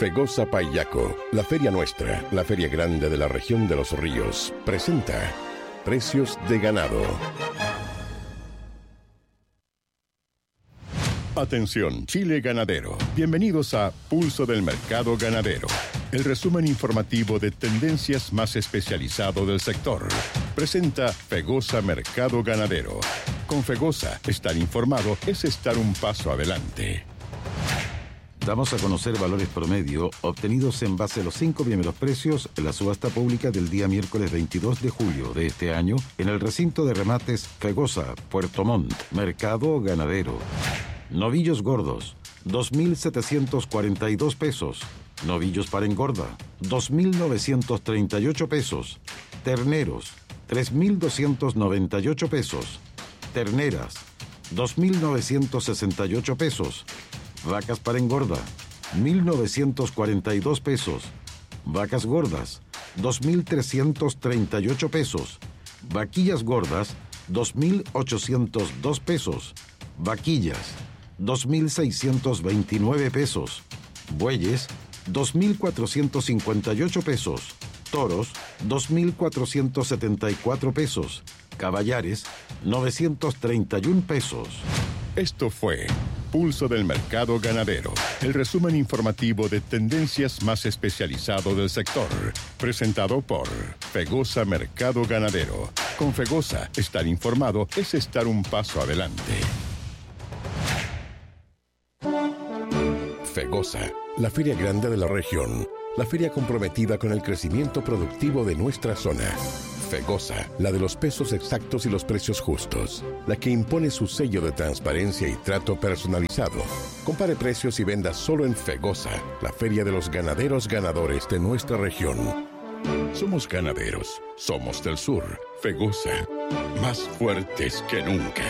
Fegosa Payaco, la feria nuestra, la feria grande de la región de los ríos, presenta Precios de Ganado. Atención, Chile ganadero. Bienvenidos a Pulso del Mercado Ganadero, el resumen informativo de tendencias más especializado del sector. Presenta Fegosa Mercado Ganadero. Con Fegosa, estar informado es estar un paso adelante. Damos a conocer valores promedio obtenidos en base a los 5 primeros precios en la subasta pública del día miércoles 22 de julio de este año en el recinto de remates Fegosa, Puerto Montt, Mercado Ganadero. Novillos gordos, 2.742 pesos. Novillos para engorda, 2.938 pesos. Terneros, 3.298 pesos. Terneras, 2.968 pesos. Vacas para engorda, 1.942 pesos. Vacas gordas, 2.338 pesos. Vaquillas gordas, 2.802 pesos. Vaquillas, 2.629 pesos. Bueyes, 2.458 pesos. Toros, 2.474 pesos. Caballares, 931 pesos. Esto fue Pulso del Mercado Ganadero, el resumen informativo de tendencias más especializado del sector, presentado por Fegosa Mercado Ganadero. Con Fegosa, estar informado es estar un paso adelante. Fegosa, la feria grande de la región, la feria comprometida con el crecimiento productivo de nuestra zona. Fegosa, la de los pesos exactos y los precios justos, la que impone su sello de transparencia y trato personalizado. Compare precios y venda solo en Fegosa, la feria de los ganaderos ganadores de nuestra región. Somos ganaderos, somos del sur. Fegosa, más fuertes que nunca.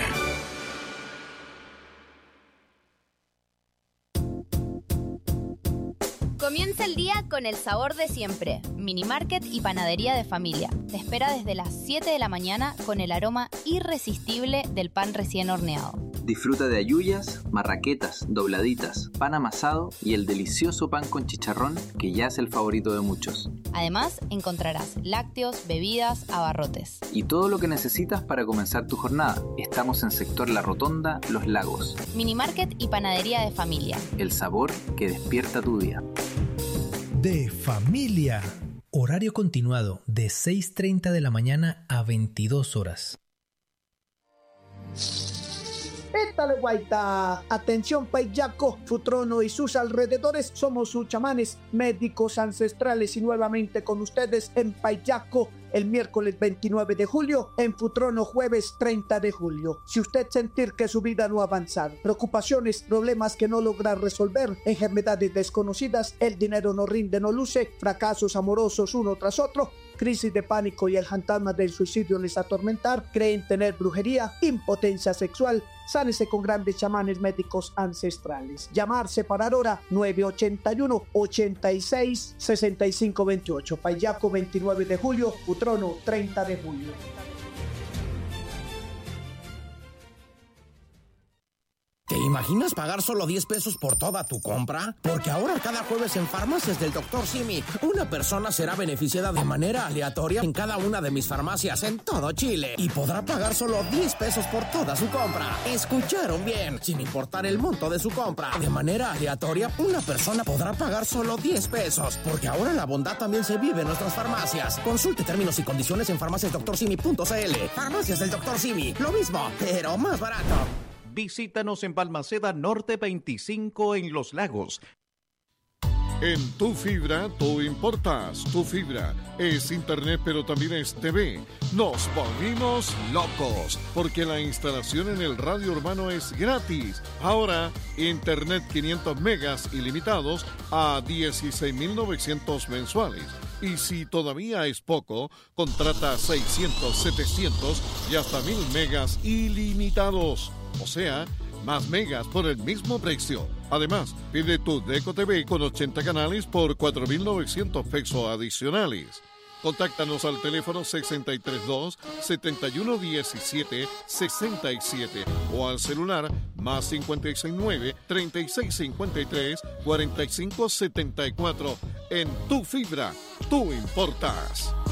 Comienza el día con el sabor de siempre. Mini Market y Panadería de Familia. Te espera desde las 7 de la mañana con el aroma irresistible del pan recién horneado. Disfruta de halluyas, marraquetas, dobladitas, pan amasado y el delicioso pan con chicharrón que ya es el favorito de muchos. Además, encontrarás lácteos, bebidas, abarrotes. Y todo lo que necesitas para comenzar tu jornada. Estamos en sector La Rotonda, Los Lagos. Mini Market y Panadería de Familia. El sabor que despierta tu día. De familia. Horario continuado de 6:30 de la mañana a 22 horas. Étale guaita, atención Payaco, su trono y sus alrededores, somos sus chamanes, médicos ancestrales y nuevamente con ustedes en Payaco, el miércoles 29 de julio, en Futrono jueves 30 de julio. Si usted sentir que su vida no ha avanzado, preocupaciones, problemas que no logra resolver, enfermedades desconocidas, el dinero no rinde, no luce, fracasos amorosos uno tras otro, crisis de pánico y el fantasma del suicidio les atormentar, creen tener brujería, impotencia sexual, sánese con grandes chamanes médicos ancestrales. Llamar, separar hora 981-86-6528. Payaco 29 de julio, Futrono 30 de julio. ¿Te imaginas pagar solo 10 pesos por toda tu compra? Porque ahora cada jueves en Farmacias del Dr. Simi, una persona será beneficiada de manera aleatoria en cada una de mis farmacias en todo Chile y podrá pagar solo 10 pesos por toda su compra. ¿Escucharon bien? Sin importar el monto de su compra. De manera aleatoria, una persona podrá pagar solo 10 pesos, porque ahora la bondad también se vive en nuestras farmacias. Consulte términos y condiciones en farmaciasdrsimi.cl. Farmacias del Dr. Simi, lo mismo, pero más barato. Visítanos en Balmaceda Norte 25 en Los Lagos. En Tu Fibra, tú importas. Tu Fibra es internet, pero también es TV. Nos volvimos locos, porque la instalación en el radio urbano es gratis. Ahora, internet 500 megas ilimitados a 16.900 mensuales. Y si todavía es poco, contrata 600, 700 y hasta 1.000 megas ilimitados. O sea, más megas por el mismo precio. Además, pide tu Deco TV con 80 canales por 4.900 pesos adicionales. Contáctanos al teléfono 632-7117-67 o al celular más 569-3653-4574. En Tu Fibra, tú importas.